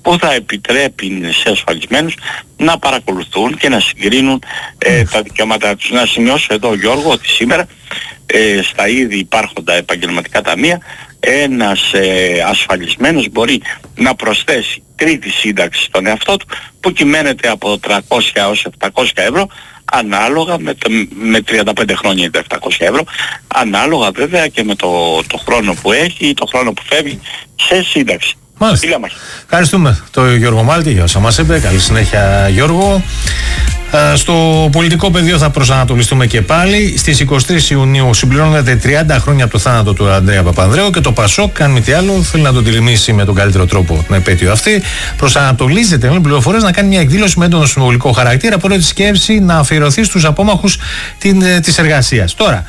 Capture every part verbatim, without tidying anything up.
που θα επιτρέπει σε ασφαλισμένους να παρακολουθούν και να συγκρίνουν ε, τα δικαιώματά τους. Να σημειώσω εδώ, Γιώργο, ότι σήμερα ε, στα ήδη υπάρχοντα επαγγελματικά ταμεία ένας ε, ασφαλισμένος μπορεί να προσθέσει τρίτη σύνταξη στον εαυτό του που κυμαίνεται από τριακόσια έως επτακόσια ευρώ, ανάλογα με, το, με τριάντα πέντε χρόνια ή τα επτακόσια ευρώ, ανάλογα βέβαια και με το, το χρόνο που έχει ή το χρόνο που φεύγει σε σύνταξη. Μάλιστα. Ευχαριστούμε τον Γιώργο Μάλτη για όσα μας είπε. Καλή συνέχεια, Γιώργο. Στο πολιτικό πεδίο θα προσανατολιστούμε και πάλι. Στις είκοσι τρεις Ιουνίου συμπληρώνεται τριάντα χρόνια από το θάνατο του Ανδρέα Παπανδρέου και το ΠΑΣΟΚ, αν μη τι άλλο, θέλει να τον τιμήσει με τον καλύτερο τρόπο την επέτειο αυτή. Προσανατολίζεται με πληροφορίες να κάνει μια εκδήλωση με έντονο συμβολικό χαρακτήρα, πρώτη σκέψη να αφιερωθεί στους απόμαχους της εργασίας. Τώρα,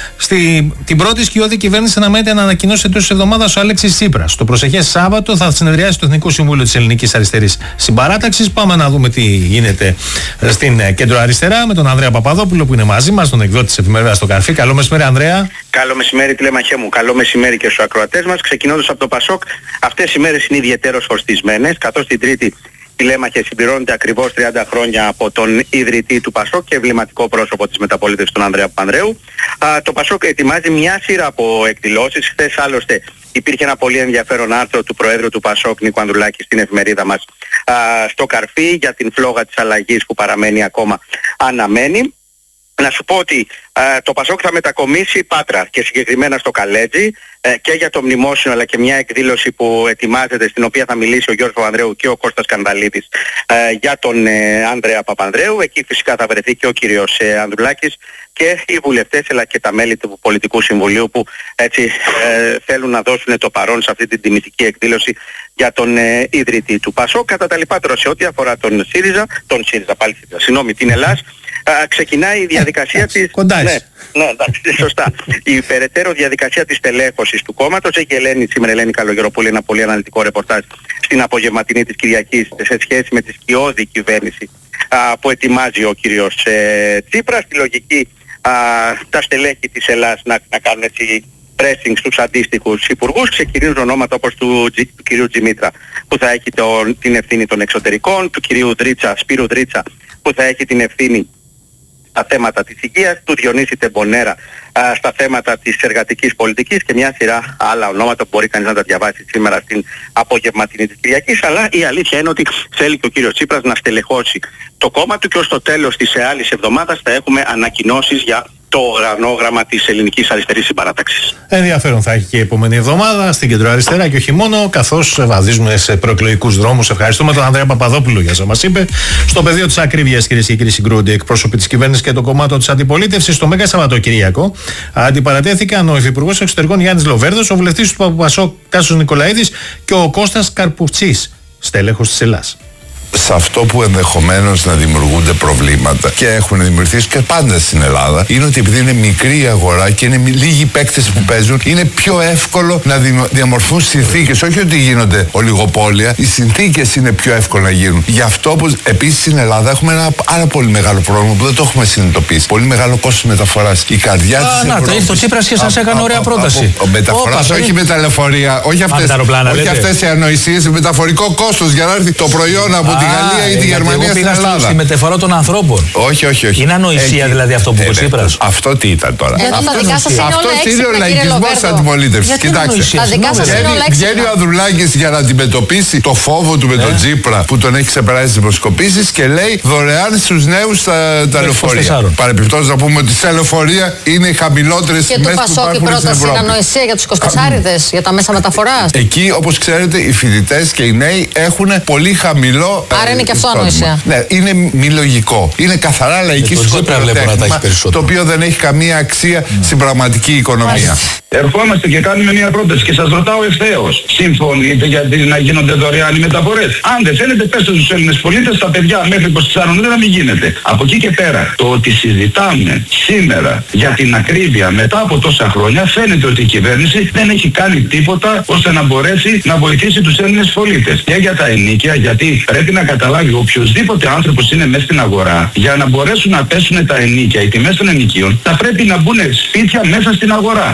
στη, την πρώτη σκιώδη κυβέρνηση αναμένεται να ανακοινώσει εντός της εβδομάδας ο Αλέξης Τσίπρας. Το προσεχές Σάββατο θα συνεδριάσει το Εθνικό Συμβούλιο της Ελληνικής Αριστερής Συμπαράταξης. Πάμε να δούμε τι γίνεται στην Κέντρο Αριστερά με τον Ανδρέα Παπαδόπουλο που είναι μαζί μας, τον εκδότη της εφημερίδας στο Καρφί. Καλό μεσημέρι, Ανδρέα. Καλό μεσημέρι, τηλεμαχέ μου. Καλό μεσημέρι και στους ακροατές μας. Ξεκινώντας από το ΠΑΣΟΚ, αυτές οι μέρες είναι ιδιαιτέρως φορτισμένες, καθώς την Τρίτη, τηλέμαχε, συμπληρώνεται ακριβώς τριάντα χρόνια από τον ιδρυτή του ΠΑΣΟΚ και εμβληματικό πρόσωπο της μεταπολίτευσης, τον Ανδρέα Παπανδρέου. Α, το ΠΑΣΟΚ ετοιμάζει μια σειρά από εκδηλώσεις. Χθες άλλωστε υπήρχε ένα πολύ ενδιαφέρον άρθρο του Προέδρου του ΠΑΣΟΚ, Νίκου Ανδρουλάκη, στην εφημερίδα μας α, στο Καρφί για την φλόγα της αλλαγής που παραμένει ακόμα αναμένη. Να σου πω ότι α, το ΠΑΣΟΚ θα μετακομίσει Πάτρα και συγκεκριμένα στο Καλέτζι ε, και για το μνημόσυνο, αλλά και μια εκδήλωση που ετοιμάζεται, στην οποία θα μιλήσει ο Γιώργος Παπανδρέου και ο Κώστας Κανδαλίδης ε, για τον ε, Ανδρέα Παπανδρέου. Εκεί φυσικά θα βρεθεί και ο κύριος ε, Ανδρουλάκης και οι βουλευτές αλλά και τα μέλη του Πολιτικού Συμβουλίου που έτσι ε, θέλουν να δώσουν το παρόν σε αυτή την τιμητική εκδήλωση για τον ε, ιδρυτή του ΠΑΣΟΚ. Κατά τα λοιπά τώρα, σε ό,τι αφορά τον ΣΥΡΙΖΑ, τον ΣΥΡΙΖΑ πάλι, συγγνώμη, την Ελλάς, Α, ξεκινάει η διαδικασία της... Κοντά ναι, ναι, εντάξει, σωστά. Η περαιτέρω διαδικασία της τελέχωσης του κόμματος. Έχει η Ελένη, σήμερα Ελένη Καλογεροπούλη, ένα πολύ αναλυτικό ρεπορτάζ στην απογευματινή της Κυριακής σε σχέση με τη σκιώδη κυβέρνηση α, που ετοιμάζει ο κύριος ε, Τσίπρας. Στη λογική α, τα στελέχη της Ελλάς να, να κάνουν έτσι pressing στους αντίστοιχους υπουργούς. Ξεκινούν ονόματα όπως του, του κυρίου Τζιμίτρα που θα έχει το, την ευθύνη των εξωτερικών, του κυρίου Δρίτσα, Σπύρου Δρίτσα που θα έχει την ευθύνη στα θέματα της υγείας, του Διονύση Τεμπονέρα α, στα θέματα της εργατικής πολιτικής και μια σειρά άλλα ονόματα που μπορεί κανείς να τα διαβάσει σήμερα στην απογευματινή της Κυριακής. Αλλά η αλήθεια είναι ότι θέλει και ο κύριος Τσίπρας να στελεχώσει το κόμμα του και ως το τέλος της άλλης εβδομάδας θα έχουμε ανακοινώσεις για το οργανόγραμμα της Ελληνικής Αριστερής Συμπαράταξης. Ενδιαφέρον θα έχει και η επόμενη εβδομάδα στην Κέντρο Αριστερά και όχι μόνο, καθώς βαδίζουμε σε προεκλογικούς δρόμους. Ευχαριστούμε τον Ανδρέα Παπαδόπουλο για όσα μας είπε. Στο πεδίο της ακρίβειας, κυρίες και κύριοι, συγκρούνται εκπρόσωποι της κυβέρνησης και των κομμάτων της αντιπολίτευσης. Στο Μέγα Σαββατοκύριακο αντιπαρατέθηκαν ο Υφυπουργός Εξωτερικών Γιάννης Λοβέρδος, ο βουλευτής του ΠΑΣΟΚ Τάσος Νικολαίδης και ο Κώστας Καρπουτσής, στέλεχος της Ελλάς. Σε αυτό που ενδεχομένως να δημιουργούνται προβλήματα και έχουν δημιουργηθεί και πάντα στην Ελλάδα είναι ότι επειδή είναι μικρή η αγορά και είναι λίγοι παίκτες που παίζουν, είναι πιο εύκολο να διαμορφούν συνθήκες. Όχι ότι γίνονται ολιγοπόλια, οι συνθήκες είναι πιο εύκολο να γίνουν. Γι' αυτό που επίσης στην Ελλάδα έχουμε ένα πάρα πολύ μεγάλο πρόβλημα που δεν το έχουμε συνειδητοποιήσει. Πολύ μεγάλο κόστος μεταφοράς. Η καρδιά της Ευρώπης. Να, το ήρθε ο Τσίπρας και σας έκανε ωραία πρόταση. Μεταφοράς, όχι με τα λεωφορεία, όχι αυτές οι ανοησίες, μεταφορικό κόστος για να έρθει το προϊόν από τη Γαλλία ή τη Γερμανία στην Ελλάδα. Στη μεταφορά των ανθρώπων. Όχι, όχι, όχι. Είναι ανοησία δηλαδή αυτό που είπε ο Τσίπρας. Αυτό τι ήταν τώρα. Αυτό είναι ο λαϊκισμός της αντιπολίτευσης. Κοιτάξτε. Βγαίνει ο Ανδρουλάκης για να αντιμετωπίσει το φόβο του με τον Τσίπρα που τον έχει ξεπεράσει τις δημοσκοπήσεις και λέει δωρεάν στους νέους τα λεωφορεία. Παρεπιπτόντως να πούμε ότι σε λεωφορεία είναι οι χαμηλότερες τιμές που υπάρχουν στην Ευρώπη. Και του ΠΑΣΟΚ η πρόταση είναι ανοησία για τους εικοσιτεσσάριδες, για τα μέσα μεταφοράς. Εκεί, όπως ξέρετε, οι φοιτητές και οι νέοι έχουν πολύ χαμηλό. Άρα είναι και αυτό ανοησία. Ναι, είναι μη λογικό. Είναι καθαρά λαϊκή σκοπιοτέχνημα, το οποίο δεν έχει καμία αξία mm. στην πραγματική οικονομία. Ερχόμαστε και κάνουμε μια πρόταση και σας ρωτάω ευθέως. Συμφωνείτε γιατί να γίνονται δωρεάν οι μεταφορές? Αν δεν θέλετε, πέστε στους Έλληνες πολίτες, τα παιδιά μέχρι είκοσι τέσσερα να μην γίνεται. Από εκεί και πέρα, το ότι συζητάμε σήμερα για την ακρίβεια μετά από τόσα χρόνια, φαίνεται ότι η κυβέρνηση δεν έχει κάνει τίποτα ώστε να μπορέσει να βοηθήσει τους Έλληνες πολίτες. Και για τα ενοίκια, γιατί πρέπει να καταλάβει οποιοδήποτε άνθρωπος είναι μέσα στην αγορά, για να μπορέσουν να πέσουν τα ενοίκια, οι τιμές των ενοικίων, θα πρέπει να μπουν σπίτια μέσα στην αγορά. Οπότε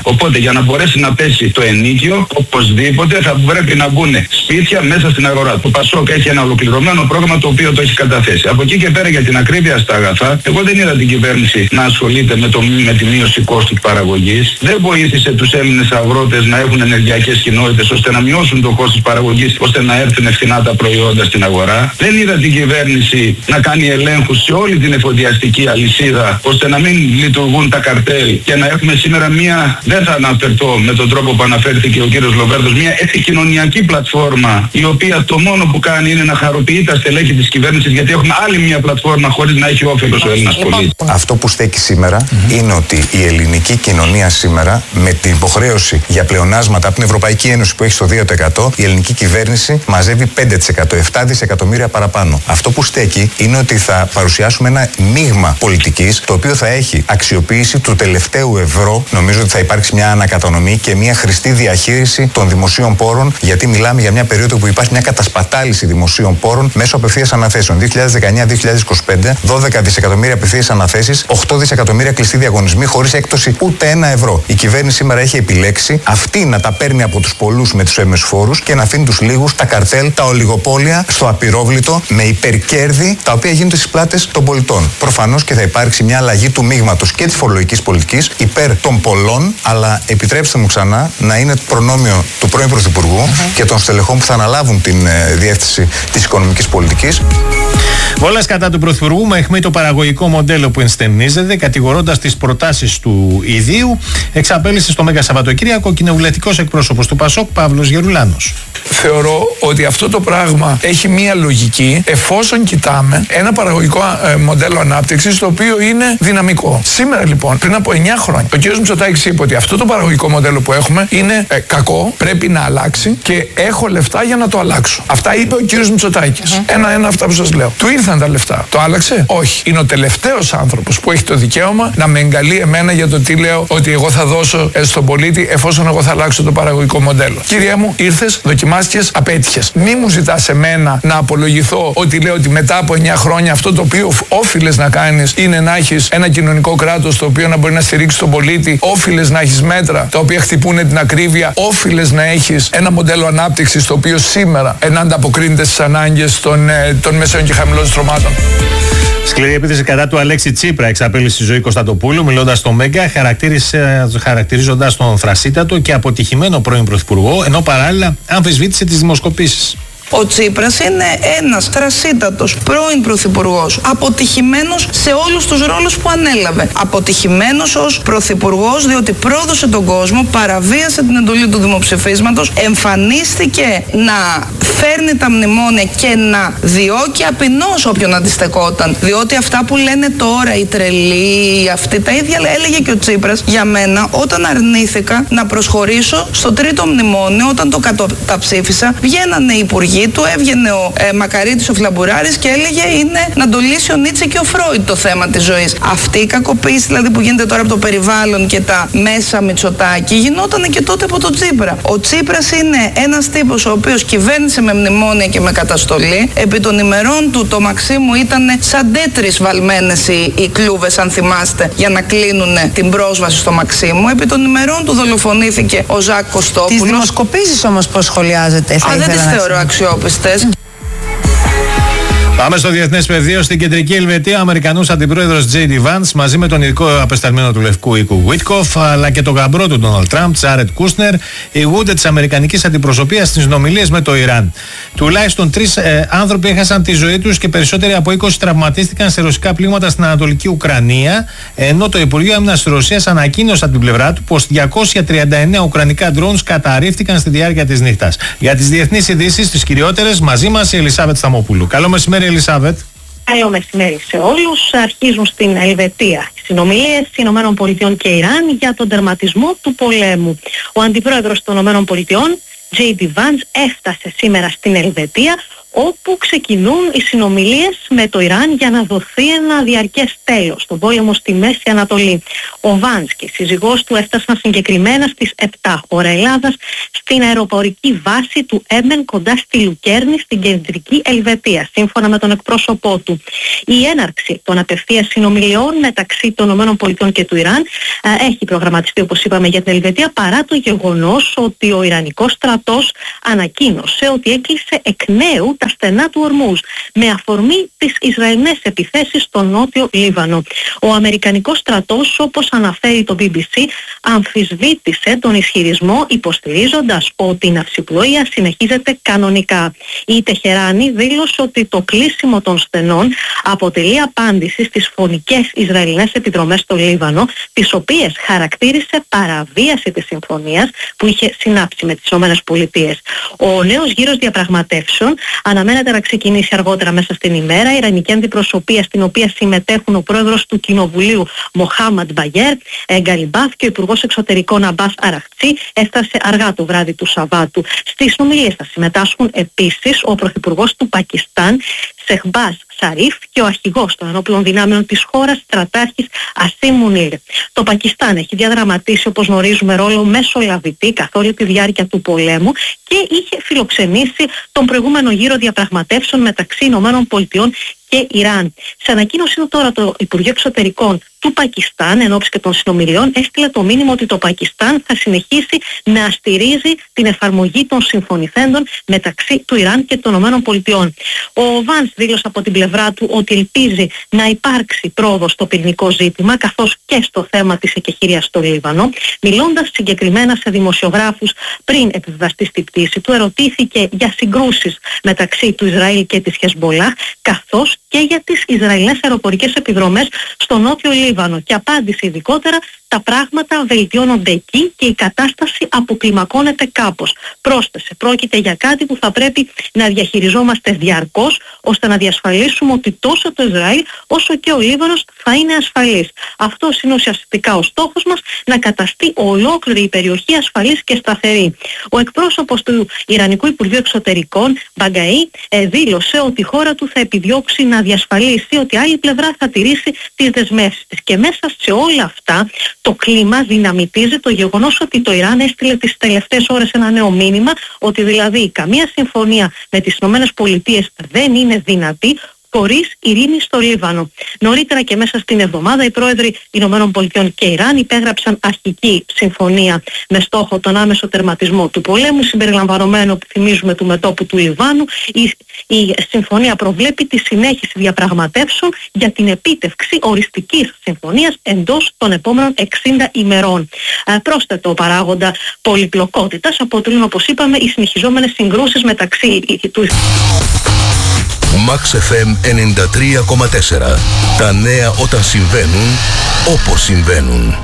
για να μπορέσει να πέσει το ενίκιο, οπωσδήποτε θα πρέπει να μπουν σπίτια μέσα στην αγορά. Το Πασόκ έχει ένα ολοκληρωμένο πρόγραμμα το οποίο το έχει καταθέσει. Από εκεί και πέρα για την ακρίβεια στα αγαθά, εγώ δεν είδα την κυβέρνηση να ασχολείται με, το, με τη μείωση κόστου παραγωγής. Δεν βοήθησε τους Έλληνες αγρότες να έχουν ενεργειακές κοινότητες ώστε να μειώσουν το κόστος παραγωγής, ώστε να έρθουν φθηνά τα προϊόντα στην αγορά. Δεν είδα την κυβέρνηση να κάνει ελέγχους σε όλη την εφοδιαστική αλυσίδα, ώστε να μην λειτουργούν τα καρτέλ και να έχουμε σήμερα μία, δεν θα αναφερθώ με τον τρόπο που αναφέρθηκε ο κύριος Λοβέρδος, μία επικοινωνιακή πλατφόρμα, η οποία το μόνο που κάνει είναι να χαροποιεί τα στελέχη της κυβέρνησης, γιατί έχουμε άλλη μία πλατφόρμα χωρίς να έχει όφελος ο Έλληνας πολίτης. Αυτό που στέκει σήμερα mm-hmm. είναι ότι η ελληνική κοινωνία σήμερα, με την υποχρέωση για πλεονάσματα από την Ευρωπαϊκή Ένωση που έχει στο δύο τοις εκατό, η ελληνική κυβέρνηση μαζεύει πέντε τοις εκατό, επτά δισεκατομμύρια παραπάνω. Αυτό που στέκει είναι ότι θα παρουσιάσουμε ένα μείγμα πολιτικής, το οποίο θα έχει αξιοποίηση του τελευταίου ευρώ. Νομίζω ότι θα υπάρξει μια ανακατανομή και μια χρηστή διαχείριση των δημοσίων πόρων, γιατί μιλάμε για μια περίοδο που υπάρχει μια κατασπατάληση δημοσίων πόρων μέσω απευθείας αναθέσεων. δύο χιλιάδες δεκαεννιά δύο χιλιάδες είκοσι πέντε, δώδεκα δισεκατομμύρια απευθείας αναθέσεις, οκτώ δισεκατομμύρια κλειστοί διαγωνισμοί χωρίς έκπτωση ούτε ένα ευρώ. Η κυβέρνηση σήμερα έχει επιλέξει αυτή να τα παίρνει από τους πολλούς με τους έμμεσους φόρους και να αφήνει τους λίγους, τα καρτέλ, τα ολιγοπόλια στο απειρόβλητο με υπερκέρδη τα οποία γίνονται στις πλάτες των πολιτών. Προφανώς και θα υπάρξει μια αλλαγή του μείγματος και της φορολογικής πολιτικής υπέρ των πολλών, αλλά επιτρέψτε μου ξανά να είναι προνόμιο του πρώην Πρωθυπουργού uh-huh. και των στελεχών που θα αναλάβουν την ε, διεύθυνση της οικονομικής πολιτικής. Βόλας κατά του Πρωθυπουργού με αιχμή το παραγωγικό μοντέλο που ενστερνίζεται, κατηγορώντας τις προτάσεις του ιδίου, εξαπέλυσε στο Μέγα Σαββατοκύριακο ο κοινοβουλευτικός εκπρόσωπος του Πασόκ, Παύλος Γερουλάνος. Θεωρώ ότι αυτό το πράγμα έχει μία λογική εφόσον κοιτάμε ένα παραγωγικό ε, μοντέλο ανάπτυξης το οποίο είναι δυναμικό. Σήμερα λοιπόν, πριν από εννιά χρόνια, ο κ. Μητσοτάκης είπε ότι αυτό το παραγωγικό μοντέλο που έχουμε είναι ε, κακό, πρέπει να αλλάξει και έχω λεφτά για να το αλλάξω. Αυτά είπε ο κ. Μητσοτάκης. Mm-hmm. Ένα-ένα αυτά που σας λέω. Του ήρθαν τα λεφτά. Το άλλαξε? Όχι. Είναι ο τελευταίος άνθρωπος που έχει το δικαίωμα να με εγκαλεί εμένα για το τι λέω ότι εγώ θα δώσω ε, στον πολίτη εφόσον εγώ θα αλλάξω το παραγωγικό μοντέλο. Κύριε μου, ήρθες, δοκιμάστηκες, απέτυχες. Μη μου ζητάς εμένα να απολογηθώ ότι λέω ότι μετά από εννιά χρόνια αυτό το οποίο όφιλες να κάνεις είναι να έχεις ένα κοινωνικό κράτος το οποίο να μπορεί να στηρίξει τον πολίτη, όφιλες να έχεις μέτρα τα οποία χτυπούν την ακρίβεια, όφιλες να έχεις ένα μοντέλο ανάπτυξης το οποίο σήμερα να ανταποκρίνεται στις ανάγκες των, των μεσαίων και χαμηλών στρωμάτων. Σκληρή επίθεση κατά του Αλέξη Τσίπρα εξαπέλυσε η Ζωή Κωνσταντοπούλου, μιλώντας στο Μέγκα, χαρακτηρίζοντας τον θρασίτατο και αποτυχημένο πρώην Πρωθυπουργό, ενώ παράλληλα αμφισβήτησε τις δημοσκοπήσεις. Ο Τσίπρας είναι ένας θρασίτατος πρώην πρωθυπουργός, αποτυχημένος σε όλους τους ρόλους που ανέλαβε. Αποτυχημένος ως πρωθυπουργός διότι πρόδωσε τον κόσμο, παραβίασε την εντολή του δημοψηφίσματος, εμφανίστηκε να φέρνει τα μνημόνια και να διώκει απεινώς όποιον αντιστεκόταν. Διότι αυτά που λένε τώρα οι τρελοί, αυτοί τα ίδια έλεγε και ο Τσίπρας για μένα όταν αρνήθηκα να προσχωρήσω στο τρίτο μνημόνιο, όταν το καταψήφισα, βγαίνανε οι υπουργοί του, έβγαινε ο ε, Μακαρίτης ο Φλαμπουράρης και έλεγε είναι να το λύσει ο Νίτσε και ο Φρόιντ το θέμα της ζωής. Αυτή η κακοποίηση δηλαδή που γίνεται τώρα από το περιβάλλον και τα μέσα Μητσοτάκη γινόταν και τότε από τον Τσίπρα. Ο Τσίπρας είναι ένας τύπος ο οποίος κυβέρνησε με μνημόνια και με καταστολή. Επί των ημερών του το Μαξίμου ήταν σαν τέτρις βαλμένες οι, οι κλούβες, αν θυμάστε, για να κλείνουν την πρόσβαση στο Μαξίμου. Επί των ημερών του δολοφονήθηκε ο Ζακ Κωστόπουλος. Τις δημοσκοπήσεις όμως πώς σχολιάζετε? Α, δεν τις θεωρώ αξιόπιστες. Πάμε στο διεθνές πεδίο. Στην κεντρική Ελβετία, ο Αμερικανός αντιπρόεδρος τζέι ντι Vance μαζί με τον ειδικό απεσταλμένο του Λευκού Οίκου Βίτκοφ αλλά και τον γαμπρό του Ντόναλντ Τραμπ, Τζάρετ Κούσνερ, ηγούνται της αμερικανικής αντιπροσωπείας στις συνομιλίες με το Ιράν. Τουλάχιστον τρεις ε, άνθρωποι έχασαν τη ζωή τους και περισσότεροι από είκοσι τραυματίστηκαν σε ρωσικά πλήγματα στην Ανατολική Ουκρανία, ενώ το Υπουργείο Άμυνας της Ρωσίας ανακοίνωσε από την πλευρά του πως διακόσια τριάντα εννέα ουκρανικά drones καταρρίφθηκαν στη διάρκεια της νύχτας. Για τις διεθνείς ειδήσεις, τις κυριότερες, μαζί μας η Ελισάβετ Σταμόπουλου. Καλό μεσημέρι, Ελισάβετ. Καλό μεσημέρι σε όλους. Αρχίζουν στην Ελβετία οι συνομιλίες Ηνωμένων Πολιτειών και Ιράν για τον τερματισμό του πολέμου. Ο αντιπρόεδρος των Ηνωμένων Πολιτειών, τζέι ντι Vance, έφτασε σήμερα στην Ελβετία, όπου ξεκινούν οι συνομιλίες με το Ιράν για να δοθεί ένα διαρκές τέλος στον πόλεμο στη Μέση Ανατολή. Ο Βάνς και η σύζυγός του έφτασαν συγκεκριμένα στις επτά ώρα Ελλάδας στην αεροπορική βάση του Έμεν κοντά στη Λουκέρνη στην κεντρική Ελβετία, σύμφωνα με τον εκπρόσωπό του. Η έναρξη των απευθείας συνομιλιών μεταξύ των ΗΠΑ και του Ιράν α, έχει προγραμματιστεί, όπως είπαμε, για την Ελβετία, παρά το γεγονός ότι ο Ιρανικός στρατός ανακοίνωσε ότι έκλεισε εκ νέου τα στενά του Ορμούζ με αφορμή τις Ισραηλινές επιθέσεις στο νότιο Λίβανο. Ο Αμερικανικός στρατός, όπως αναφέρει το μπι μπι σι, αμφισβήτησε τον ισχυρισμό υποστηρίζοντας ότι η ναυσιπλοεία συνεχίζεται κανονικά. Η Τεχεράνη δήλωσε ότι το κλείσιμο των στενών αποτελεί απάντηση στις φωνικές Ισραηλινές επιδρομές στο Λίβανο, τις οποίες χαρακτήρισε παραβίαση της συμφωνίας που είχε συνάψει με τις ΗΠΑ. Ο νέος γύρος διαπραγματεύσεων αναμένεται να ξεκινήσει αργότερα μέσα στην ημέρα. Η Ιρανική αντιπροσωπεία, στην οποία συμμετέχουν ο πρόεδρος του Κοινοβουλίου Μοχάμαντ Μπαγέρ Γκαλιμπάφ και ο υπουργός εξωτερικών Αμπάς Αραχτσί, έφτασε αργά το βράδυ του Σαββάτου. Στις συνομιλίες θα συμμετάσχουν επίσης ο πρωθυπουργός του Πακιστάν Σεχμπάζ Σαρίφ και ο αρχηγός των ενόπλων δυνάμεων της χώρας, στρατάρχης Ασίμ Μουνίρ. Το Πακιστάν έχει διαδραματίσει, όπως γνωρίζουμε, ρόλο μεσολαβητή καθ' όλη τη διάρκεια του πολέμου και είχε φιλοξενήσει τον προηγούμενο γύρο διαπραγματεύσεων μεταξύ ΗΠΑ και Ιράν. Σε ανακοίνωση τώρα το Υπουργείο Εξωτερικών του Πακιστάν, εν ώψη και των συνομιλιών, έστειλε το μήνυμα ότι το Πακιστάν θα συνεχίσει να στηρίζει την εφαρμογή των συμφωνηθέντων μεταξύ του Ιράν και των ΗΠΑ. Ο Βάνς δήλωσε από την πλευρά του ότι ελπίζει να υπάρξει πρόοδος στο πυρηνικό ζήτημα, καθώς και στο θέμα της εκεχηρίας στο Λίβανο. Μιλώντας συγκεκριμένα σε δημοσιογράφους πριν επιβιβαστεί στη πτήση του, ερωτήθηκε για συγκρούσεις μεταξύ του Ισραήλ και της Χεσμπολάχ, καθώς και για τις Ισραηλινές αεροπορικές επιδρομές στο νότιο Λίβανο, και απάντησε ειδικότερα: τα πράγματα βελτιώνονται εκεί και η κατάσταση αποκλιμακώνεται κάπως. Πρόσθεσε: πρόκειται για κάτι που θα πρέπει να διαχειριζόμαστε διαρκώς, ώστε να διασφαλίσουμε ότι τόσο το Ισραήλ όσο και ο Λίβανος θα είναι ασφαλής. Αυτός είναι ουσιαστικά ο στόχος μας, να καταστεί ολόκληρη η περιοχή ασφαλής και σταθερή. Ο εκπρόσωπος του Ιρανικού Υπουργείου Εξωτερικών, Μπαγκαή, ε, δήλωσε ότι η χώρα του θα επιδιώξει να διασφαλίσει ότι η άλλη πλευρά θα τηρήσει τις δεσμεύσεις της. Και μέσα σε όλα αυτά το κλίμα δυναμητίζει το γεγονός ότι το Ιράν έστειλε τις τελευταίες ώρες ένα νέο μήνυμα, ότι δηλαδή καμία συμφωνία με τις ΗΠΑ δεν είναι δυνατή χωρίς ειρήνη στο Λίβανο. Νωρίτερα και μέσα στην εβδομάδα οι πρόεδροι ΗΠΑ και Ιράν υπέγραψαν αρχική συμφωνία με στόχο τον άμεσο τερματισμό του πολέμου, συμπεριλαμβανομένου, θυμίζουμε, του μετώπου του Λιβάνου. Η, η συμφωνία προβλέπει τη συνέχιση διαπραγματεύσεων για την επίτευξη οριστικής συμφωνίας εντός των επόμενων εξήντα ημερών. Ε, πρόσθετο παράγοντα πολυπλοκότητας αποτελούν, όπως είπαμε, οι συνεχιζόμενες συγκρούσεις μεταξύ του Max εφ εμ ενενήντα τρία κόμμα τέσσερα. Τα νέα όταν συμβαίνουν, όπως συμβαίνουν.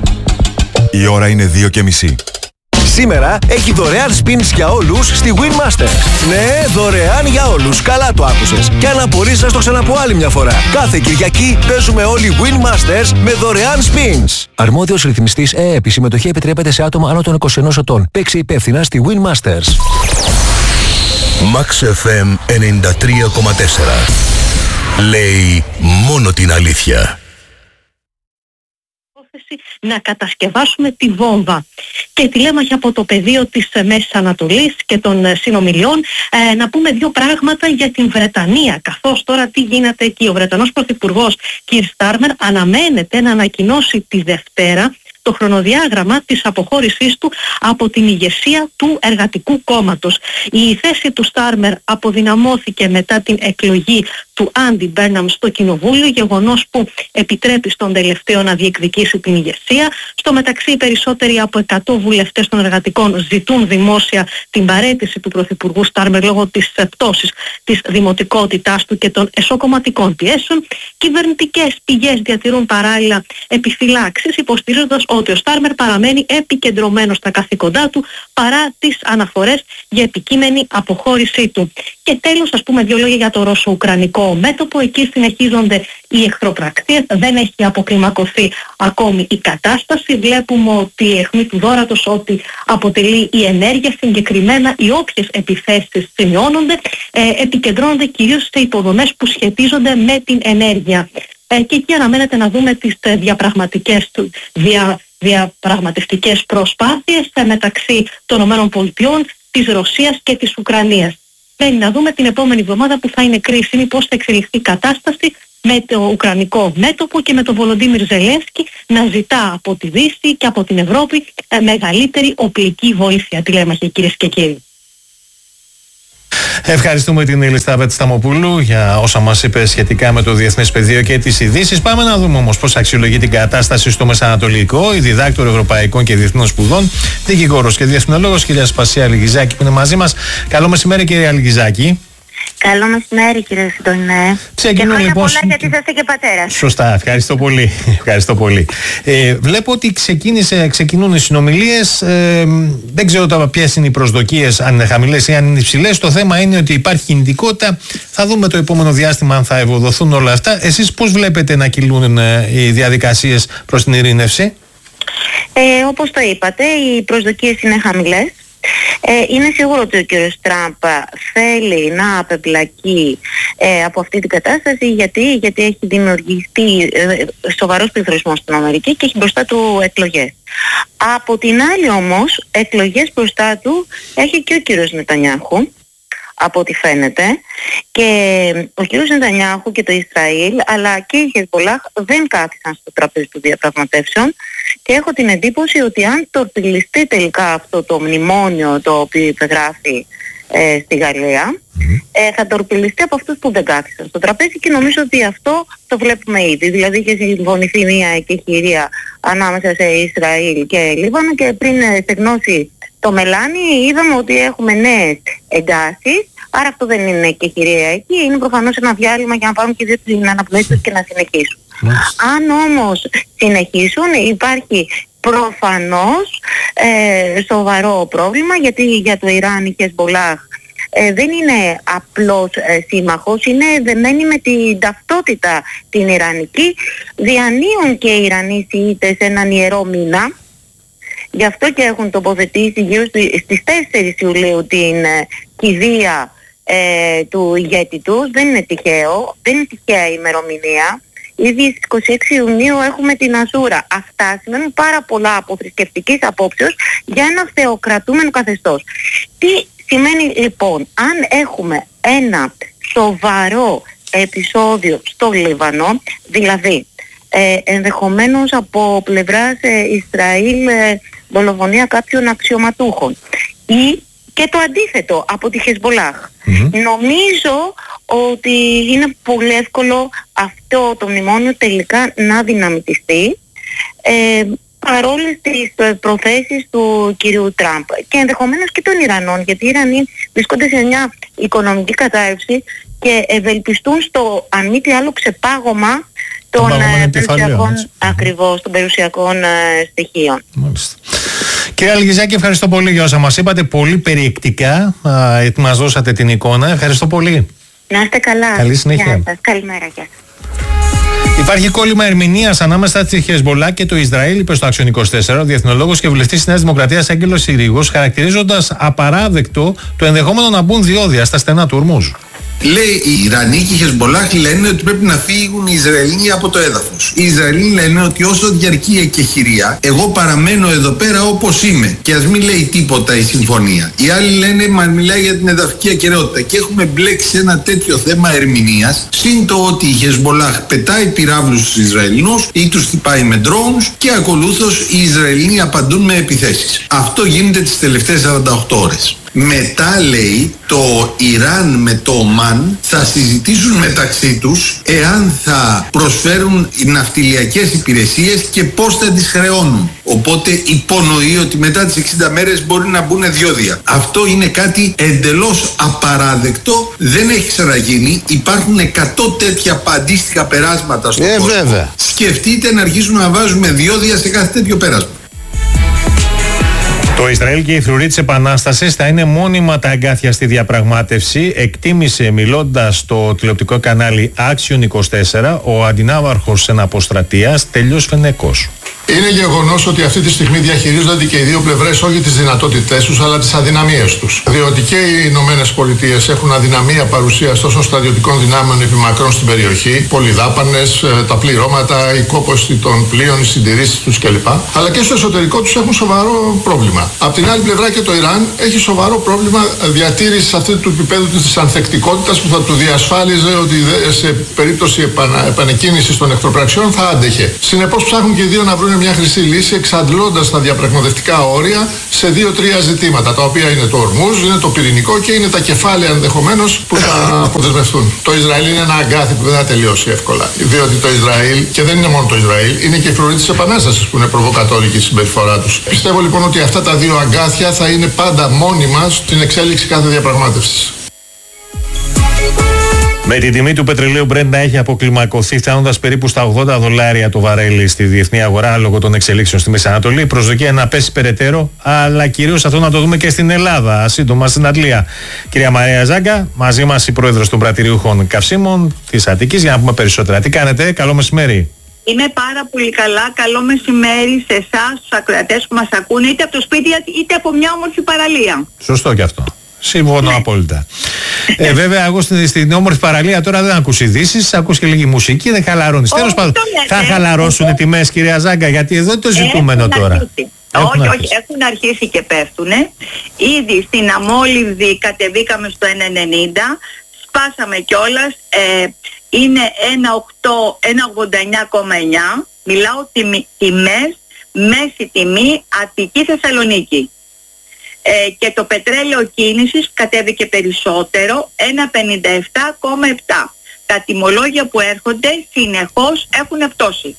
Η ώρα είναι δύο και μισή. Σήμερα έχει δωρεάν spins για όλους στη Winmasters. Ναι, δωρεάν για όλους. Καλά το άκουσες. Και αν απορείς, να το ξαναπώ άλλη μια φορά. Κάθε Κυριακή παίζουμε όλοι Winmasters με δωρεάν spins. Αρμόδιος ρυθμιστής ΕΕΠ. Η συμμετοχή επιτρέπεται σε άτομα άνω των είκοσι ενός ετών. Παίξε υπεύθυνα στη Winmasters. Max εφ εμ ενενήντα τρία κόμμα τέσσερα. Λέει μόνο την αλήθεια. Να κατασκευάσουμε τη βόμβα. Και τηλέμαχη από το πεδίο της Μέσης Ανατολής και των συνομιλιών, ε, να πούμε δύο πράγματα για την Βρετανία. Καθώς τώρα τι γίνεται εκεί. Ο Βρετανός Πρωθυπουργός Κιρ Στάρμερ αναμένεται να ανακοινώσει τη Δευτέρα το χρονοδιάγραμμα της αποχώρησής του από την ηγεσία του Εργατικού Κόμματος. Η θέση του Στάρμερ αποδυναμώθηκε μετά την εκλογή του Άντι Μπέρναμ στο Κοινοβούλιο, γεγονός που επιτρέπει στον τελευταίο να διεκδικήσει την ηγεσία. Στο μεταξύ, οι περισσότεροι από εκατό βουλευτές των εργατικών ζητούν δημόσια την παραίτηση του Πρωθυπουργού Στάρμερ λόγω της πτώσης της δημοτικότητάς του και των εσωκομματικών πιέσεων. Κυβερνητικές πηγές διατηρούν παράλληλα επιφυλάξεις, υποστηρίζοντας ότι ο Στάρμερ παραμένει επικεντρωμένος στα καθήκοντά του παρά τις αναφορές για επικείμενη αποχώρησή του. Και τέλος, ας πούμε δύο λόγια για το ρωσο-ουκρανικό ουκρανικό μέτωπο. Εκεί συνεχίζονται οι εχθροπραξίες, δεν έχει αποκλιμακωθεί ακόμη η κατάσταση. Βλέπουμε ότι η αιχμή του δώρατος, ότι αποτελεί η ενέργεια, συγκεκριμένα οι όποιες επιθέσεις σημειώνονται, ε, επικεντρώνονται κυρίως σε υποδομές που σχετίζονται με την ενέργεια. Ε, και εκεί αναμένεται να δούμε τις ε, διαπραγματικές του δια, διαπραγματευτικές προσπάθειες ε, μεταξύ των ΗΠΑ, της Ρωσίας και της Ουκρανίας. Μένει να δούμε την επόμενη εβδομάδα που θα είναι κρίσιμη πώς θα εξελιχθεί η κατάσταση με το ουκρανικό μέτωπο και με τον Βολοντίμιρ Ζελένσκι να ζητά από τη Δύση και από την Ευρώπη ε, μεγαλύτερη οπλική βοήθεια. Τι λέμε, κυρίες και κύριοι. Ευχαριστούμε την Ελισάβετ Σταμοπούλου για όσα μας είπε σχετικά με το διεθνές πεδίο και τις ειδήσεις. Πάμε να δούμε όμως πώς αξιολογεί την κατάσταση στο Μεσανατολικό η διδάκτορ Ευρωπαϊκών και Διεθνών Σπουδών, δικηγόρος και διεθνολόγος, κυρία Σπασία Αλιγιζάκη, που είναι μαζί μας. Καλό μεσημέρι, κυρία Αλιγιζάκη. Καλό μεσημέρι, κύριε Συντονέ. Ξεκινούν λοιπόν. Πολλά, γιατί είσαστε και πατέρας. Σωστά, ευχαριστώ πολύ. ευχαριστώ πολύ. Ε, βλέπω ότι ξεκίνησε, ξεκινούν οι συνομιλίες. Ε, δεν ξέρω ποιες είναι οι προσδοκίες, αν είναι χαμηλές ή αν είναι υψηλές. Το θέμα είναι ότι υπάρχει κινητικότητα. Θα δούμε το επόμενο διάστημα αν θα ευοδοθούν όλα αυτά. Εσείς πώς βλέπετε να κυλούν ε, οι διαδικασίες προς την ειρήνευση? Ε, όπως το είπατε, οι προσδοκίες είναι χαμηλές. Ε, είναι σίγουρο ότι ο κύριος Τραμπ θέλει να απεμπλακεί ε, από αυτή την κατάσταση. Γιατί, γιατί έχει δημιουργηθεί ε, σοβαρός πληθωρισμός στην Αμερική και έχει μπροστά του εκλογές. Από την άλλη όμως, εκλογές μπροστά του έχει και ο κύριος Νετανιάχου, από ό,τι φαίνεται, και ο κύριος Νετανιάχου και το Ισραήλ αλλά και η Χεσμπολάχ δεν κάθισαν στο τραπέζι των διαπραγματεύσεων, και έχω την εντύπωση ότι αν τορπιλιστεί τελικά αυτό το μνημόνιο το οποίο υπεγράφει ε, στη Γαλλία, ε, θα τορπιλιστεί από αυτούς που δεν κάθισαν στο τραπέζι, και νομίζω ότι αυτό το βλέπουμε ήδη. Δηλαδή είχε συμφωνηθεί μια εκεχηρία ανάμεσα σε Ισραήλ και Λίβανο, και πριν στεγνώσει το μελάνι είδαμε ότι έχουμε νέες εντάσεις. Άρα αυτό δεν είναι εκεχηρία εκεί, είναι προφανώς ένα διάλειμμα για να πάρουν και δύο την αναπνοή τους και να συνεχίσουν. Αν όμως συνεχίσουν, υπάρχει προφανώς ε, σοβαρό πρόβλημα, γιατί για το Ιράν η Χεσμπολάχ ε, δεν είναι απλός ε, σύμμαχος, είναι δεμένη με την ταυτότητα την Ιρανική. Διανύουν και οι Ιρανοί Σιήτες έναν ιερό μήνα, γι' αυτό και έχουν τοποθετήσει γύρω στις τέσσερις Ιουλίου την ε, κηδεία ε, του ηγέτη τους. Δεν είναι τυχαίο, δεν είναι τυχαία η ημερομηνία. Ήδη στις είκοσι έξι Ιουνίου έχουμε την Ασούρα. Αυτά σημαίνουν πάρα πολλά από θρησκευτικής απόψεως για ένα θεοκρατούμενο καθεστώς. Τι σημαίνει λοιπόν, αν έχουμε ένα σοβαρό επεισόδιο στο Λίβανο, δηλαδή ε, ενδεχομένως από πλευράς ε, Ισραήλ ε, δολοφονία κάποιων αξιωματούχων, ή και το αντίθετο από τη Χεσμπολάχ. Mm-hmm. Νομίζω ότι είναι πολύ εύκολο αυτό το μνημόνιο τελικά να δυναμητιστεί ε, παρόλες τις προθέσεις του κυρίου Τραμπ και ενδεχομένως και των Ιρανών, γιατί οι Ιρανοί βρισκόνται σε μια οικονομική κατάρρευση και ευελπιστούν στο αν μη τι άλλο ξεπάγωμα των ε, περιουσιακών, ακριβώς, των περιουσιακών ε, στοιχείων. Μάλιστα. Κύριε Αλιγιζάκη, ευχαριστώ πολύ για όσα μας είπατε, πολύ περιεκτικά, γιατί μας δώσατε την εικόνα. Ευχαριστώ πολύ. Να είστε καλά. Καλή συνέχεια. Γεια σας. Καλημέρα, γεια σας. Υπάρχει κόλλημα ερμηνείας ανάμεσα στη Χεσμπολά και το Ισραήλ, είπε στο Άξιον είκοσι τέσσερα ο διεθνολόγος και βουλευτής της Νέας Δημοκρατίας Άγγελος Συρίγος, χαρακτηρίζοντας απαράδεκτο το ενδεχόμενο να μπουν διόδια στα στενά του Ορμούζ. Λέει οι Ιρανοί και οι Χεσμπολάχ λένε ότι πρέπει να φύγουν οι Ισραηλοί από το έδαφος. Οι Ισραηλοί λένε ότι όσο διαρκεί η εκεχηρία, εγώ παραμένω εδώ πέρα όπως είμαι. Και ας μην λέει τίποτα η συμφωνία. Οι άλλοι λένε μα μιλάει για την εδαφική ακεραιότητα. Και έχουμε μπλέξει σε ένα τέτοιο θέμα ερμηνείας. Συν το ότι η Χεσμπολάχ πετάει πυράβλους στους Ισραηλινούς ή τους χτυπάει με drones και ακολούθως οι Ισραηλοί απαντούν με επιθέσεις. Αυτό γίνεται τις τελευταίες σαράντα οκτώ ώρες. Μετά λέει το Ιράν με το Ομάν θα συζητήσουν μεταξύ τους εάν θα προσφέρουν ναυτιλιακές υπηρεσίες και πώς θα τις χρεώνουν. Οπότε υπονοεί ότι μετά τις εξήντα μέρες μπορεί να μπουν διόδια. Αυτό είναι κάτι εντελώς απαράδεκτο, δεν έχει ξαναγίνει. Υπάρχουν εκατό τέτοια αντίστοιχα περάσματα στον ε, κόσμο. Βέβαια. Σκεφτείτε να αρχίσουν να βάζουμε διόδια σε κάθε τέτοιο πέρασμα. Το Ισραήλ και η φρουρή της Επανάστασης θα είναι μόνιμα τα αγκάθια στη διαπραγμάτευση, εκτίμησε μιλώντας στο τηλεοπτικό κανάλι Action είκοσι τέσσερα ο αντινάβαρχος εναποστρατείας Τέλειος Φενεκός. Είναι γεγονός ότι αυτή τη στιγμή διαχειρίζονται και οι δύο πλευρές όχι τις δυνατότητές τους αλλά τις αδυναμίες τους. Διότι και οι Ηνωμένες Πολιτείες έχουν αδυναμία παρουσίας τόσο στρατιωτικών δυνάμεων επιμακρών στην περιοχή, πολυδάπανες, τα πληρώματα, η κόπωση των πλοίων, οι συντηρήσεις τους κλπ. Αλλά και στο εσωτερικό τους έχουν σοβαρό πρόβλημα. Απ' την άλλη πλευρά και το Ιράν έχει σοβαρό πρόβλημα διατήρησης αυτού του επίπεδου της ανθεκτικότητας που θα του διασφάλιζε ότι σε περίπτωση επανα, επανεκκίνησης των εχθροπραξιών θα άντεχε. Συνεπώς ψάχνουν και οι δύο να βρουν μια χρυσή λύση εξαντλώντας τα διαπραγματευτικά όρια σε δύο-τρία ζητήματα, τα οποία είναι το Ορμούζ, είναι το πυρηνικό και είναι τα κεφάλαια ενδεχομένως που θα αποδεσμευτούν. Το Ισραήλ είναι ένα αγκάθι που δεν θα τελειώσει εύκολα. Διότι το Ισραήλ, και δεν είναι μόνο το Ισραήλ, είναι και η φρουρή της Επανάστασης που είναι προβοκατόρικη η συμπεριφορά τους. Πιστεύω λοιπόν ότι αυτά τα δύο αγκάθια θα είναι πάντα μόνιμα στην εξέλιξη κάθε διαπραγμάτευσης. Με την τιμή του πετρελαίου Brent να έχει αποκλιμακωθεί, φτάνοντας περίπου στα ογδόντα δολάρια το βαρέλι στη διεθνή αγορά λόγω των εξελίξεων στη Μέση Ανατολή, η προσδοκία να πέσει περαιτέρω, αλλά κυρίως αυτό να το δούμε και στην Ελλάδα, σύντομα στην Αντλία. Κυρία Μαρία Ζάγκα, μαζί μας η πρόεδρος των πρατηριούχων καυσίμων της Αττικής, για να πούμε περισσότερα. Τι κάνετε, καλό μεσημέρι. Είμαι πάρα πολύ καλά. Καλό μεσημέρι σε εσάς, στους ακροατές που μας ακούνε, είτε από το σπίτι είτε από μια όμορφη παραλία. Σωστό κι αυτό. Συμφωνώ ναι. απόλυτα. ε, βέβαια, εγώ στην, στην όμορφη παραλία τώρα δεν ακούς ειδήσεις, ακούς και λίγη μουσική, δεν χαλαρώνεις. Τέλος πάντων, θα χαλαρώσουν οι τιμές, κυρία Ζάγκα, γιατί εδώ είναι το ζητούμενο έχουν τώρα. Αρχίσει. Όχι, όχι, έχουν αρχίσει και πέφτουνε. Ήδη στην Αμόλυβδη κατεβήκαμε στο ένα ενενήντα, σπάσαμε κιόλας, ε, είναι ένα ογδόντα εννιά κόμμα εννιά, μιλάω τιμ, τιμές, μέση τιμή Αττική Θεσσαλονίκη. Ε, και το πετρέλαιο κίνησης κατέβηκε περισσότερο, ένα πενήντα επτά κόμμα επτά. Τα τιμολόγια που έρχονται συνεχώς έχουν πτώσει.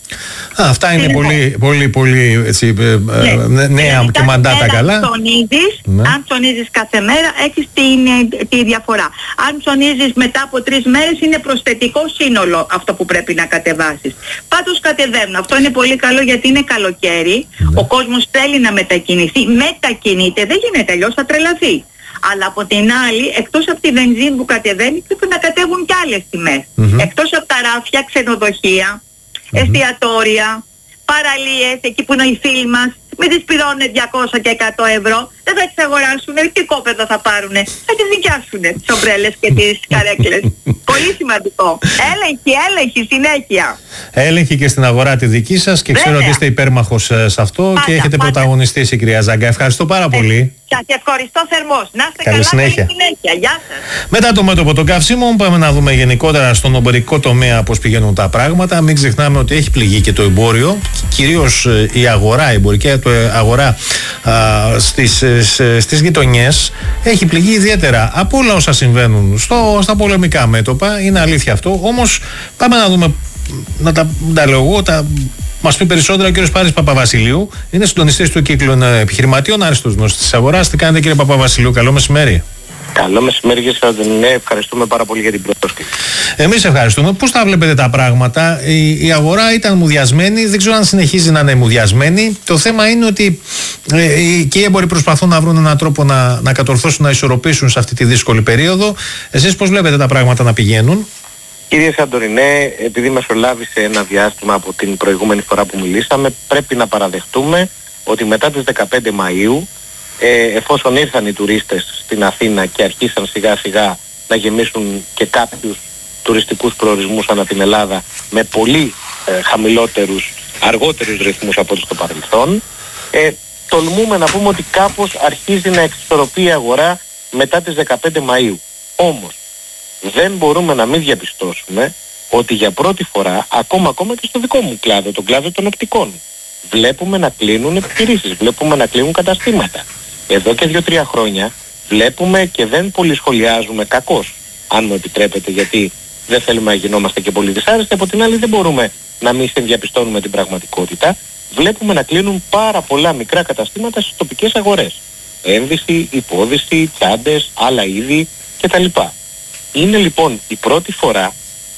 Α, αυτά είναι πολύ, πολύ, πολύ έτσι, ναι. νέα και μαντάτα καλά. Αν ψωνίζεις, ναι. αν ψωνίζεις κάθε μέρα έχεις τη, τη διαφορά. Αν ψωνίζεις μετά από τρεις μέρες είναι προσθετικό σύνολο αυτό που πρέπει να κατεβάσεις. Πάντως κατεβαίνουν. Αυτό είναι πολύ καλό γιατί είναι καλοκαίρι. Ναι. Ο κόσμος θέλει να μετακινηθεί. Μετακινείται. Δεν γίνεται αλλιώς, θα τρελαθεί. Αλλά από την άλλη, εκτός από τη βενζίνη που κατεβαίνει, πρέπει να κατέβουν και άλλες τιμές. Mm-hmm. Εκτός από τα ράφια, ξενοδοχεία, Mm-hmm. εστιατόρια, παραλίες, εκεί που είναι οι φίλοι μας, μην τις πληρώνουν διακόσια και εκατό ευρώ, δεν θα τις αγοράσουν, τι κόπεδο θα πάρουνε, θα τις νοικιάσουν τις ομπρέλες και τις καρέκλες. Πολύ σημαντικό. Έλεγχη, έλεγχη, συνέχεια. Έλεγχη και στην αγορά τη δική σας και ξέρω ότι είστε υπέρμαχος σε αυτό πάντα, και έχετε πάντα. πρωταγωνιστήσει, κυρία Ζάγκα. Ευχαριστώ πάρα πολύ. Σας ευχαριστώ θερμός. Να είστε καλή καλά, συνέχεια. καλή συνέχεια. Γεια σας. Μετά το μέτωπο των καυσίμων πάμε να δούμε γενικότερα στον εμπορικό τομέα πώς πηγαίνουν τα πράγματα. Μην ξεχνάμε ότι έχει πληγεί και το εμπόριο, κυρίως η αγορά, η εμπορική αγορά α, στις, στις γειτονιές έχει πληγεί ιδιαίτερα από όλα όσα συμβαίνουν στο, στα πολεμικά μέτωπα. Είναι αλήθεια αυτό. Όμως πάμε να δούμε, να τα, τα λέω εγώ, τα μας πει περισσότερα ο κύριος Πάρης Παπαβασιλείου. Είναι συντονιστής του κύκλου επιχειρηματίων, άριστος γνώστης της αγοράς. Τι κάνετε, κύριε Παπαβασιλείου, καλό μεσημέρι. Καλό μεσημέρι και σας, ναι, ευχαριστούμε πάρα πολύ για την πρόσκληση. Εμείς ευχαριστούμε. Πώς τα βλέπετε τα πράγματα? Η, η αγορά ήταν μουδιασμένη, δεν ξέρω αν συνεχίζει να είναι μουδιασμένη. Το θέμα είναι ότι ε, και οι έμποροι προσπαθούν να βρουν έναν τρόπο να, να κατορθώσουν, να ισορροπήσουν σε αυτή τη δύσκολη περίοδο. Εσείς πώς βλέπετε τα πράγματα να πηγαίνουν? Κύριε Σαντορινέ, επειδή μεσολάβησε ένα διάστημα από την προηγούμενη φορά που μιλήσαμε, πρέπει να παραδεχτούμε ότι μετά τις δεκαπέντε Μαΐου, ε, εφόσον ήρθαν οι τουρίστες στην Αθήνα και αρχίσαν σιγά σιγά να γεμίσουν και κάποιους τουριστικούς προορισμούς ανά την Ελλάδα με πολύ ε, χαμηλότερους, αργότερους ρυθμούς από ό,τι στο παρελθόν, ε, τολμούμε να πούμε ότι κάπως αρχίζει να εξισορροπεί η αγορά μετά τις δεκαπέντε Μαΐου. Όμως, δεν μπορούμε να μην διαπιστώσουμε ότι για πρώτη φορά, ακόμα ακόμα και στο δικό μου κλάδο, τον κλάδο των οπτικών, βλέπουμε να κλείνουν επιχειρήσεις, βλέπουμε να κλείνουν καταστήματα. Εδώ και δύο-τρία χρόνια βλέπουμε και δεν πολύ σχολιάζουμε κακώς, αν μου επιτρέπετε, γιατί δεν θέλουμε να γινόμαστε και πολύ δυσάρεστοι. Από την άλλη δεν μπορούμε να μην διαπιστώνουμε την πραγματικότητα. Βλέπουμε να κλείνουν πάρα πολλά μικρά καταστήματα στις τοπικές αγορές. Ένδυση, υπόδυση, τσάντες, άλλα είδη κτλ. Είναι λοιπόν η πρώτη φορά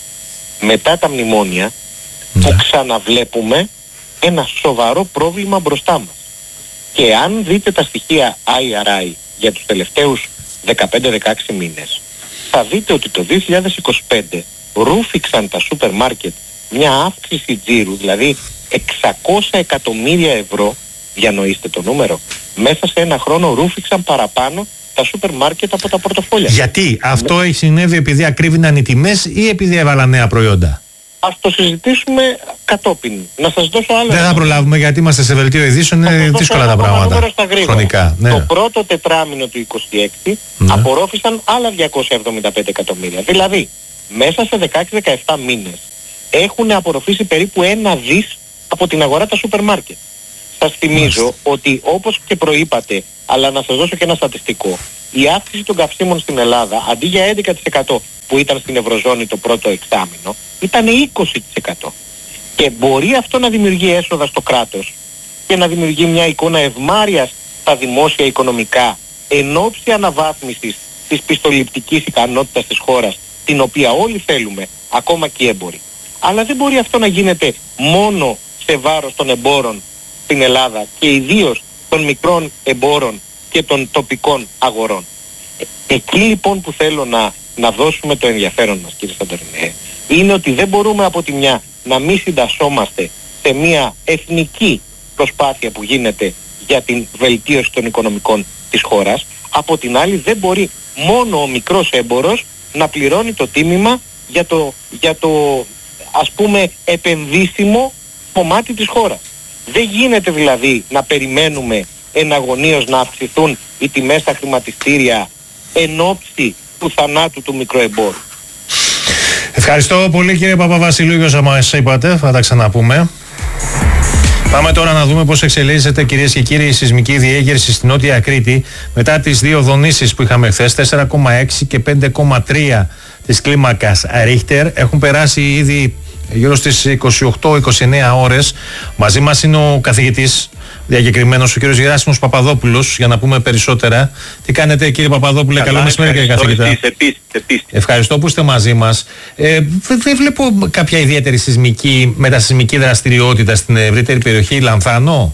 μετά τα μνημόνια που ξαναβλέπουμε ένα σοβαρό πρόβλημα μπροστά μας. Και αν δείτε τα στοιχεία άι αρ άι για τους τελευταίους δεκαπέντε δεκαέξι μήνες, θα δείτε ότι το δύο χιλιάδες είκοσι πέντε ρούφηξαν τα σούπερ μάρκετ μια αύξηση τζίρου, δηλαδή εξακόσια εκατομμύρια ευρώ, διανοείστε το νούμερο, μέσα σε ένα χρόνο ρούφηξαν παραπάνω τα σούπερ μάρκετ από τα πορτοφόλια. Γιατί αυτό με... έχει συνέβη επειδή ακρίβηναν οι τιμές ή επειδή έβαλαν νέα προϊόντα? Ας το συζητήσουμε κατόπιν. Να σας δώσω άλλα. Δεν θα προλάβουμε γιατί είμαστε σε βελτίο ειδήσεων, είναι δύσκολα τα πράγματα. Χρονικά, ναι. Το πρώτο τετράμινο του είκοσι έξι ναι. απορρόφησαν άλλα διακόσια εβδομήντα πέντε εκατομμύρια. Δηλαδή, μέσα σε δεκαέξι δεκαεπτά μήνες έχουν απορροφήσει περίπου ένα δις από την αγορά τα σούπερ μάρκετ. Σας θυμίζω Μάλιστα. ότι όπως και προείπατε, αλλά να σας δώσω και ένα στατιστικό, η αύξηση των καυσίμων στην Ελλάδα αντί για έντεκα τοις εκατό που ήταν στην Ευρωζώνη το πρώτο εξάμηνο, ήταν είκοσι τοις εκατό. Και μπορεί αυτό να δημιουργεί έσοδα στο κράτος και να δημιουργεί μια εικόνα ευμάρειας στα δημόσια οικονομικά εν ώψη αναβάθμισης της πιστοληπτικής ικανότητας της χώρας, την οποία όλοι θέλουμε, ακόμα και οι έμποροι. Αλλά δεν μπορεί αυτό να γίνεται μόνο σε βάρος των εμπόρων στην Ελλάδα και ιδίως των μικρών εμπόρων και των τοπικών αγορών. Ε, εκεί λοιπόν που θέλω να, να δώσουμε το ενδιαφέρον μας, κύριε Σαντορινέ, είναι ότι δεν μπορούμε από τη μια να μην συντασσόμαστε σε μια εθνική προσπάθεια που γίνεται για την βελτίωση των οικονομικών της χώρας, από την άλλη δεν μπορεί μόνο ο μικρός έμπορος να πληρώνει το τίμημα για το, για το ας πούμε επενδύσιμο κομμάτι της χώρας. Δεν γίνεται δηλαδή να περιμένουμε εναγωνίως να αυξηθούν οι τιμές στα χρηματιστήρια εν ώψη του θανάτου του μικροεμπόρου. Ευχαριστώ πολύ κύριε Παπαβασιλείου για όσα μας είπατε, θα τα ξαναπούμε. Πάμε τώρα να δούμε πώς εξελίσσεται, κυρίες και κύριοι, η σεισμική διέγερση στην Νότια Κρήτη μετά τις δύο δονήσεις που είχαμε χθες, τέσσερα κόμμα έξι και πέντε κόμμα τρία της κλίμακας Ρίχτερ. Έχουν περάσει ήδη γύρω στις είκοσι οκτώ είκοσι εννέα ώρες. Μαζί μας είναι ο καθηγητής διακεκριμένος, ο κύριος Γεράσιμος Παπαδόπουλος, για να πούμε περισσότερα. Τι κάνετε κύριε Παπαδόπουλε? Καλό μεσημέρι κύριε καθηγητά. Επίσης, επίσης. Ευχαριστώ που είστε μαζί μας. Ε, δεν βλέπω κάποια ιδιαίτερη σεισμική, μετασεισμική δραστηριότητα στην ευρύτερη περιοχή Λανθάνο.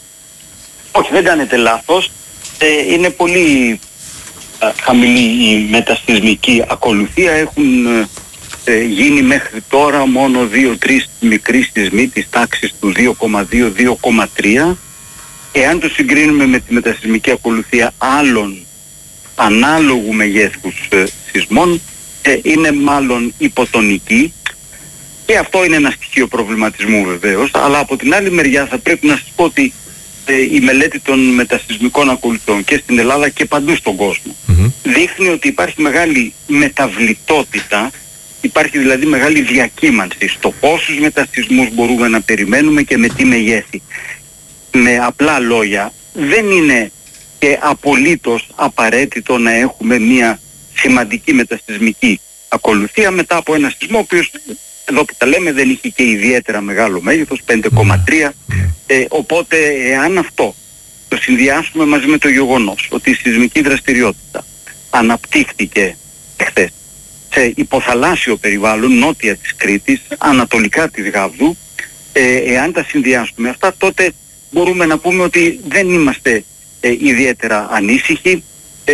Όχι, δεν κάνετε λάθος. Ε, είναι πολύ α, χαμηλή η μετασεισμική ακολουθία. Έχουν ε, γίνει μέχρι τώρα μόνο δύο τρεις μικροί σεισμοί της τάξης του δύο κόμμα δύο με δύο κόμμα τρία. Εάν το συγκρίνουμε με τη μετασεισμική ακολουθία άλλων ανάλογου μεγέθους ε, σεισμών, ε, είναι μάλλον υποτονική, και αυτό είναι ένα στοιχείο προβληματισμού βεβαίως, αλλά από την άλλη μεριά θα πρέπει να σας πω ότι ε, η μελέτη των μετασεισμικών ακολουθών και στην Ελλάδα και παντού στον κόσμο mm-hmm. δείχνει ότι υπάρχει μεγάλη μεταβλητότητα, υπάρχει δηλαδή μεγάλη διακύμανση στο πόσους μετασεισμούς μπορούμε να περιμένουμε και με τι μεγέθη. Με απλά λόγια, δεν είναι και απολύτως απαραίτητο να έχουμε μια σημαντική μετασεισμική ακολουθία μετά από ένα σεισμό, ο οποίος εδώ που τα λέμε δεν είχε και ιδιαίτερα μεγάλο μέγεθος, πέντε κόμμα τρία. Ε, οπότε εάν αυτό το συνδυάσουμε μαζί με το γεγονός ότι η σεισμική δραστηριότητα αναπτύχθηκε χθες σε υποθαλάσσιο περιβάλλον νότια της Κρήτης, ανατολικά της Γαβδού, ε, εάν τα συνδυάσουμε αυτά, τότε μπορούμε να πούμε ότι δεν είμαστε ε, ιδιαίτερα ανήσυχοι. Ε,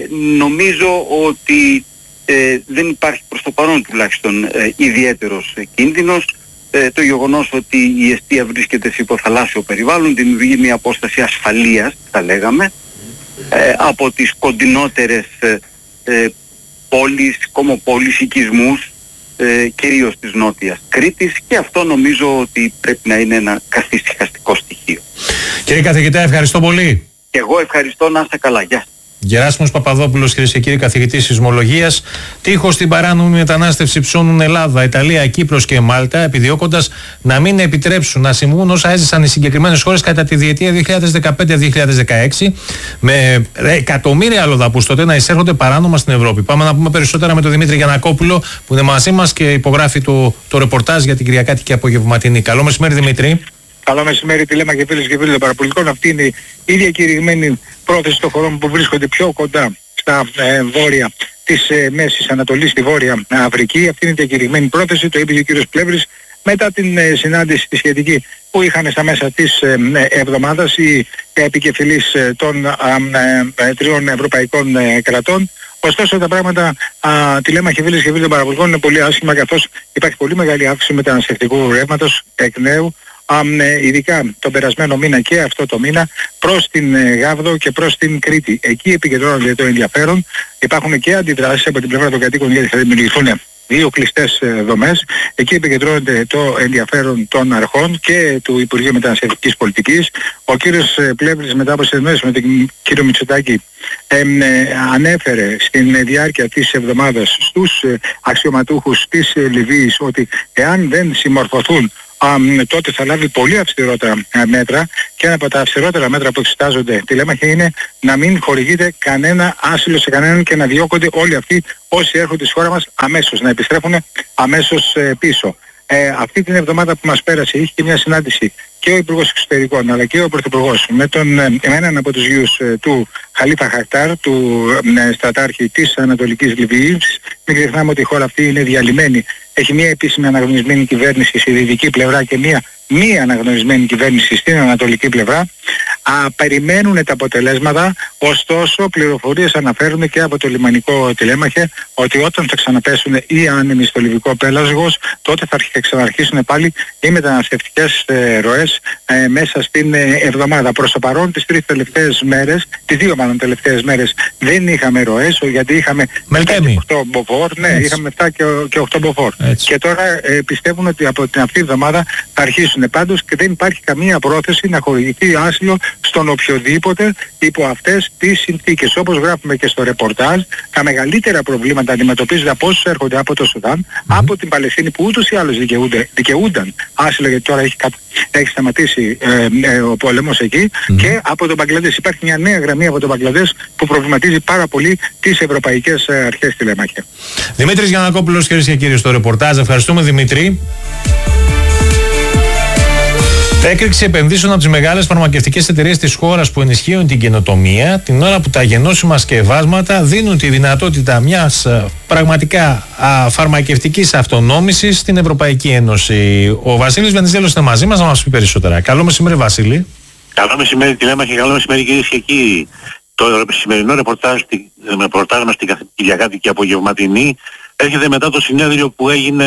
νομίζω ότι ε, δεν υπάρχει προς το παρόν τουλάχιστον ε, ιδιαίτερος ε, κίνδυνος. Ε, το γεγονός ότι η εστία βρίσκεται σε υποθαλάσσιο περιβάλλον δημιουργεί μια απόσταση ασφαλείας, θα λέγαμε, ε, από τις κοντινότερες ε, ε, πόλεις, κομμοπόλεις, οικισμούς, ε, κυρίως της Νότιας Κρήτης, και αυτό νομίζω ότι πρέπει να είναι ένα καθησυχαστικό στοιχείο. Κύριε καθηγητά, ευχαριστώ πολύ. Και εγώ ευχαριστώ, να είστε καλά. Γεια σας. Γεράσιμος Παπαδόπουλος, κυρίες και κύριοι, καθηγητής σεισμολογίας. Τείχος στην παράνομη μετανάστευση ψώνουν Ελλάδα, Ιταλία, Κύπρος και Μάλτα, επιδιώκοντας να μην επιτρέψουν να συμβούν όσα έζησαν οι συγκεκριμένες χώρες κατά τη διετία δύο χιλιάδες δεκαπέντε δύο χιλιάδες δεκαέξι, με εκατομμύρια αλλοδαπούς τότε να εισέρχονται παράνομα στην Ευρώπη. Πάμε να πούμε περισσότερα με τον Δημήτρη Γιαννακόπουλο, που είναι μαζί μας και υπογράφει το, το ρεπορτάζ για την Κυριακάτικη απογευματινή. Καλό μεσημέρι, Δημήτρη. Καλό μεσημέρι, τι λέμε και φίλες και φίλοι των παραπολιτικών. Αυτή είναι η ίδια κηρυγμένη πρόθεση των χωρών που βρίσκονται πιο κοντά στα ε, βόρεια της ε, Μέσης Ανατολής, στη Βόρεια Αφρική. Αυτή είναι η διακηρυγμένη πρόθεση, το είπε και ο κύριος Πλεύρης, μετά την ε, συνάντηση τη σχετική που είχαν στα μέσα της ε, εβδομάδας οι επικεφαλείς ε, των ε, ε, τριών ευρωπαϊκών ε, κρατών. Ωστόσο τα πράγματα, α, τηλέμαχοι φίλες και φίλοι των παραπολιτικών, είναι πολύ άσχημα, καθώς υπάρχει πολύ μεγάλη αύξηση μεταναστευτικού ρεύματος εκ νέου, α, ε, ειδικά τον περασμένο μήνα και αυτό το μήνα, προς την ε, Γάβδο και προς την Κρήτη. Εκεί επικεντρώνονται το ενδιαφέρον. Υπάρχουν και αντιδράσεις από την πλευρά των κατοίκων, γιατί θα δημιουργηθούν δύο κλειστές ε, δομές. Εκεί επικεντρώνεται το ενδιαφέρον των αρχών και του Υπουργείου Μεταναστευτικής Πολιτικής. Ο κύριος ε, Πλεύρης, μετά από συνεννόηση με τον κύριο Μητσοτάκη, ε, ε, ανέφερε στην διάρκεια της εβδομάδας στους ε, αξιωματούχους της ε, Λιβύης ότι εάν δεν συμμορφωθούν, Um, τότε θα λάβει πολύ αυστηρότερα uh, μέτρα, και ένα από τα αυστηρότερα μέτρα που εξετάζονται τηλέμαχοι είναι να μην χορηγείται κανένα άσυλο σε κανέναν και να διώκονται όλοι αυτοί όσοι έρχονται στη χώρα μας αμέσως, να επιστρέφουν αμέσως uh, πίσω. Ε, αυτή την εβδομάδα που μας πέρασε είχε και μια συνάντηση και ο Υπουργός Εξωτερικών αλλά και ο Πρωθυπουργός με, τον, με έναν από τους γιους ε, του Χαλίφα Χαφτάρ, του ε, στρατάρχη της Ανατολικής Λιβύης. Μην ξεχνάμε ότι η χώρα αυτή είναι διαλυμένη. Έχει μια επίσημη αναγνωρισμένη κυβέρνηση στη δυτική πλευρά και μια μη αναγνωρισμένη κυβέρνηση στην ανατολική πλευρά. Α, περιμένουν τα αποτελέσματα, ωστόσο πληροφορίες αναφέρουν και από το λιμανικό τηλέμαχε ότι όταν θα ξαναπέσουν οι άνεμοι στο λιβικό πέλαγος, τότε θα ξαναρχίσουν πάλι οι μεταναστευτικές ε, ροές ε, μέσα στην ε, εβδομάδα. Προς το παρόν τις τρεις τελευταίες μέρες, τις δύο μάλλον τελευταίες μέρες δεν είχαμε ροές, γιατί είχαμε οκτώ μποφόρ, ναι, έτσι. Είχαμε επτά και οκτώ μποφόρ. Και τώρα ε, πιστεύουν ότι από την αυτή εβδομάδα θα αρχίσουν πάντως, και δεν υπάρχει καμία πρόθεση να χορηγηθεί άσυλο στον οποιοδήποτε υπό αυτές τις συνθήκες. Όπως γράφουμε και στο ρεπορτάζ, τα μεγαλύτερα προβλήματα αντιμετωπίζονται από όσους έρχονται από το Σουδάν, mm-hmm. από την Παλαιστίνη που ούτως ή άλλως δικαιούνταν άσυλο, γιατί τώρα έχει, έχει σταματήσει ε, ε, ο πόλεμος εκεί, mm-hmm. και από τον Μπαγκλαντές. Υπάρχει μια νέα γραμμή από τον Μπαγκλαντές που προβληματίζει πάρα πολύ τις ευρωπαϊκές ε, αρχές τηλέμαχια. Δημήτρης Γιαννακόπουλος, κυρίες και κύριοι, στο ρεπορτάζ. Ευχαριστούμε, Δημήτρη. Έκρηξη επενδύσεων από τις μεγάλες φαρμακευτικές εταιρείες της χώρας που ενισχύουν την καινοτομία, την ώρα που τα γενώσιμα σκευάσματα δίνουν τη δυνατότητα μιας πραγματικά α, φαρμακευτικής αυτονόμησης στην Ευρωπαϊκή Ένωση. Ο Βασίλης Βενιζέλος είναι μαζί μας να μας πει περισσότερα. Καλό μεσημέρι, Βασίλη. Καλό μεσημέρι, τηλέμαχε, καλό μεσημέρι, κυρίες και κύριοι. Το σημερινό ρεπορτάζ, ρεπορτάζ μας στην Κυριακάτικη απογευματινή έρχεται μετά το συνέδριο που έγινε